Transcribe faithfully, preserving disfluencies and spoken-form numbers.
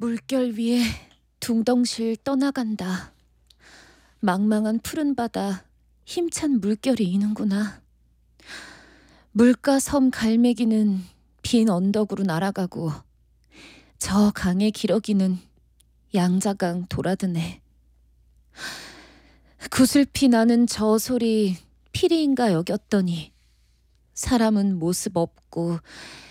물결 위에 둥덩실 떠나간다. 망망한 푸른 바다 힘찬 물결이 이는구나. 물가 섬 갈매기는 빈 언덕으로 날아가고 저 강의 기러기는 양자강 돌아드네. 구슬피 나는 저 소리 피리인가 여겼더니 사람은 모습 없고